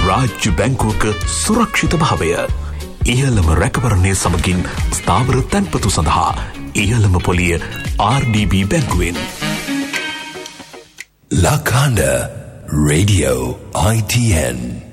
රාජ්‍ය බැංකුවක සුරක්ෂිත භාවය. ඉහළම රැකවරණය සමගින් ස්ථාවර තැන්පතු සඳහා ඉහළම පොලිය RDB බැංකුවෙන්. Lakanda Radio ITN